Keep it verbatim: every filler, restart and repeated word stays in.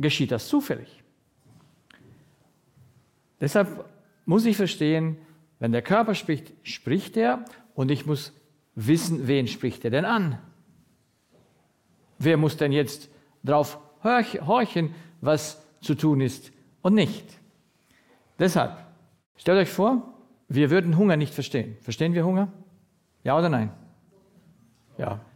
geschieht das zufällig. Deshalb muss ich verstehen, wenn der Körper spricht, spricht er, und ich muss wissen, wen spricht er denn an? Wer muss denn jetzt drauf horchen, was zu tun ist und nicht? Deshalb, stellt euch vor, wir würden Hunger nicht verstehen. Verstehen wir Hunger? Ja oder nein? Ja.